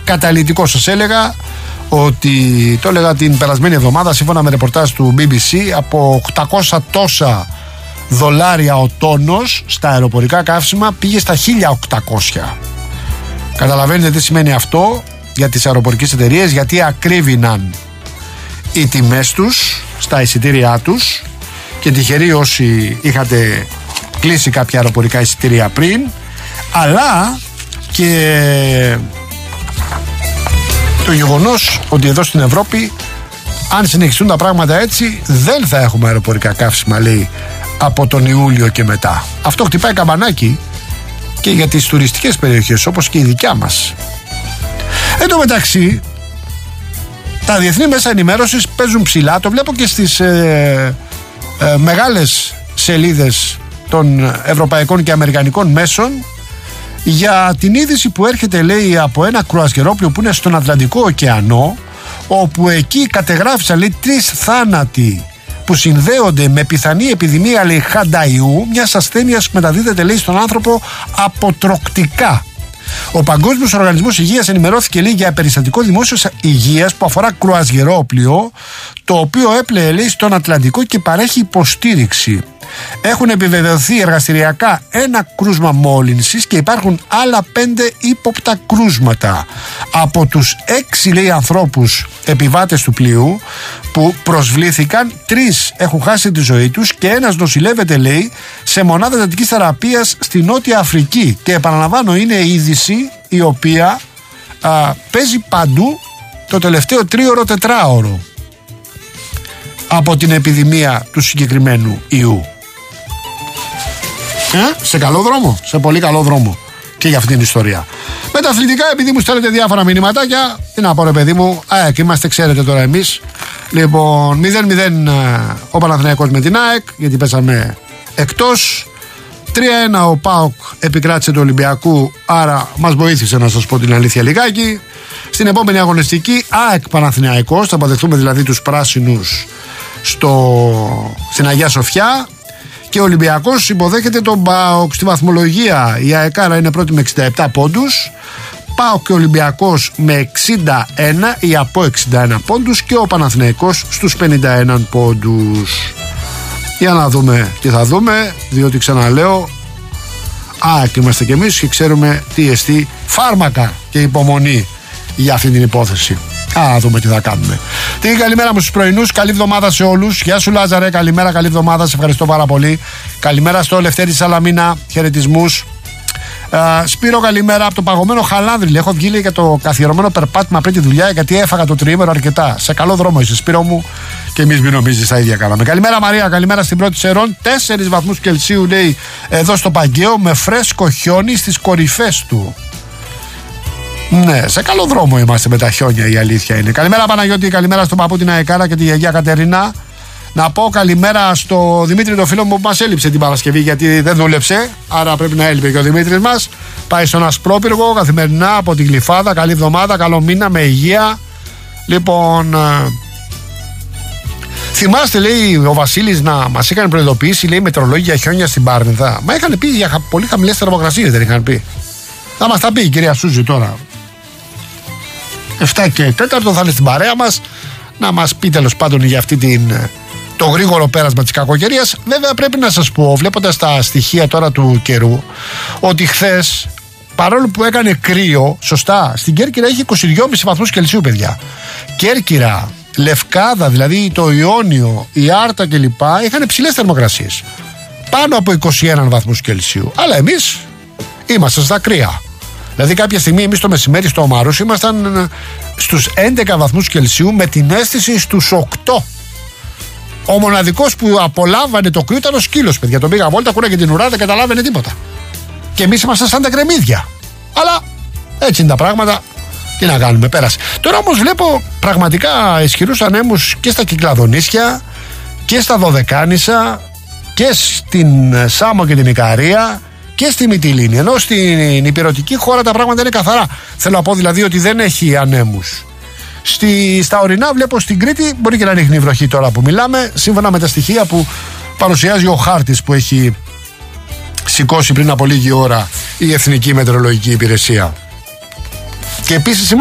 καταλυτικό. Σας έλεγα ότι το έλεγα την περασμένη εβδομάδα, σύμφωνα με ρεπορτάζ του BBC, από 800 τόσα δολάρια ο τόνος στα αεροπορικά καύσιμα πήγε στα 1.800. Καταλαβαίνετε τι σημαίνει αυτό για τις αεροπορικές εταιρείες, γιατί ακρίβηναν οι τιμές τους στα εισιτήριά τους, και τυχεροί όσοι είχατε κλείσει κάποια αεροπορικά εισιτήρια πριν, αλλά και το γεγονός ότι εδώ στην Ευρώπη, αν συνεχιστούν τα πράγματα έτσι, δεν θα έχουμε αεροπορικά καύσιμα, λέει, από τον Ιούλιο και μετά. Αυτό χτυπάει καμπανάκι και για τις τουριστικές περιοχές, όπως και η δικιά μας. Εν τω μεταξύ, τα διεθνή μέσα ενημέρωσης παίζουν ψηλά. Το βλέπω και στις μεγάλες σελίδες των ευρωπαϊκών και αμερικανικών μέσων, για την είδηση που έρχεται, λέει, από ένα κρουαζιερόπλοιο που είναι στον Ατλαντικό ωκεανό, όπου εκεί κατεγράφησαν, λέει, 3 θάνατοι που συνδέονται με πιθανή επιδημία, λέει, χανταϊού, μιας ασθένειας που μεταδίδεται, λέει, στον άνθρωπο αποτροκτικά. Ο Παγκόσμιος Οργανισμός Υγείας ενημερώθηκε, λέει, για περιστατικό δημόσιας υγείας που αφορά κρουαζιερόπλοιο, το οποίο έπλεε, λέει, στον Ατλαντικό και παρέχει υποστήριξη. Έχουν επιβεβαιωθεί εργαστηριακά 1 κρούσμα μόλυνσης και υπάρχουν άλλα 5 ύποπτα κρούσματα. Από τους 6, λέει, ανθρώπους επιβάτες του πλοίου που προσβλήθηκαν, 3 έχουν χάσει τη ζωή τους και 1 νοσηλεύεται, λέει, σε μονάδα εντατικής θεραπείας στη Νότια Αφρική. Και επαναλαμβάνω, είναι είδηση η οποία παίζει παντού το τελευταίο 3ωρο-4ωρο από την επιδημία του συγκεκριμένου ιού. Σε καλό δρόμο, σε πολύ καλό δρόμο και για αυτήν την ιστορία. Με τα αθλητικά, επειδή μου στέλνετε διάφορα μηνυματάκια, τι να πω, ρε παιδί μου, ΑΕΚ είμαστε, ξέρετε τώρα εμείς. Λοιπόν, 0-0 ο Παναθηναϊκός με την ΑΕΚ, γιατί πέσαμε εκτός. 3-1 ο ΠΑΟΚ επικράτησε του Ολυμπιακού, άρα μας βοήθησε, να σας πω την αλήθεια, λιγάκι. Στην επόμενη αγωνιστική, ΑΕΚ Παναθηναϊκός, θα αποδεχτούμε δηλαδή τους πράσινους στην Αγία Σοφιά. Και ο Ολυμπιακός υποδέχεται τον ΠΑΟΚ. Στη βαθμολογία η ΑΕΚΑΡΑ είναι πρώτη με 67 πόντους, ΠΑΟΚ και ο Ολυμπιακός με 61 ή από 61 πόντους και ο Παναθηναϊκός στους 51 πόντους. Για να δούμε τι θα δούμε, διότι ξαναλέω, ΑΕΚ είμαστε κι εμείς και ξέρουμε τι εστί φάρμακα και υπομονή για αυτή την υπόθεση. Δούμε τι θα κάνουμε. Την καλημέρα μου στους πρωινούς, καλή εβδομάδα σε όλους. Γεια σου Λάζαρε, καλημέρα, καλή εβδομάδα, σε ευχαριστώ πάρα πολύ. Καλημέρα στο Λευτέρη Σαλαμίνα, χαιρετισμούς. Σπύρο, καλημέρα από το παγωμένο Χαλάνδριλ. Έχω βγει, λέει, για το καθιερωμένο περπάτημα πριν τη δουλειά, γιατί έφαγα το τριήμερο αρκετά. Σε καλό δρόμο είσαι, Σπύρο μου, και εμείς μην νομίζεις, τα ίδια κάναμε. Καλημέρα Μαρία, καλημέρα στην πρώτη Σερών. 4 βαθμούς Κελσίου, λέει, εδώ στο Παγκαίο, με φρέσκο χιόνι στις κορυφές του. Ναι, σε καλό δρόμο είμαστε με τα χιόνια, η αλήθεια είναι. Καλημέρα Παναγιώτη, καλημέρα στον παππού την Αεκάρα και τη γιαγιά Κατερίνα. Να πω καλημέρα στο Δημήτρη, το φίλο μου, που μας έλειψε την Παρασκευή, γιατί δεν δούλεψε. Άρα πρέπει να έλειπε και ο Δημήτρης μας. Πάει στον Ασπρόπυργο καθημερινά από την Γλυφάδα. Καλή εβδομάδα, καλό μήνα, με υγεία. Λοιπόν, θυμάστε, λέει, ο Βασίλης να μας είχαν προειδοποιήσει, λέει, μετρολόγοι για χιόνια στην Πάρνηθα. Μα είχαν πει για πολύ χαμηλές θερμοκρασίες, δεν είχαν πει? Θα μας τα πει η κυρία Σούζη τώρα. 7 και 4 θα είναι στην παρέα μας να μας πει τέλος πάντων για αυτή το γρήγορο πέρασμα της κακοκαιρίας. Βέβαια πρέπει να σας πω, βλέποντας τα στοιχεία τώρα του καιρού, ότι χθες, παρόλο που έκανε κρύο, σωστά, στην Κέρκυρα είχε 22,5 βαθμούς Κελσίου, παιδιά. Κέρκυρα, Λευκάδα, δηλαδή το Ιόνιο, η Άρτα κλπ. Είχαν ψηλές θερμοκρασίες. Πάνω από 21 βαθμούς Κελσίου. Αλλά εμείς είμαστε στα κρύα. Δηλαδή κάποια στιγμή εμείς το μεσημέρι στο Ομάρους ήμασταν στους 11 βαθμούς Κελσίου με την αίσθηση στους 8. Ο μοναδικός που απολάμβανε το κρύο ήταν ο σκύλος, παιδιά. Τον πήγα βόλτα, κούραγε την ουρά, δεν καταλάβαινε τίποτα. Και εμείς ήμασταν σαν τα κρεμμύδια. Αλλά έτσι είναι τα πράγματα. Τι να κάνουμε, πέρασε. Τώρα όμως βλέπω πραγματικά ισχυρούς ανέμους και στα Κυκλαδονήσια και στα Δωδεκάνησα και στην Σάμο και την Ικαρία και στη Μυτιλήνη. Ενώ στην υπηρετική χώρα τα πράγματα είναι καθαρά. Θέλω να πω δηλαδή ότι δεν έχει ανέμους. Στα ορεινά βλέπω στην Κρήτη μπορεί και να ρίχνει βροχή τώρα που μιλάμε, σύμφωνα με τα στοιχεία που παρουσιάζει ο χάρτης που έχει σηκώσει πριν από λίγη ώρα η Εθνική Μετεωρολογική Υπηρεσία. Και επίσης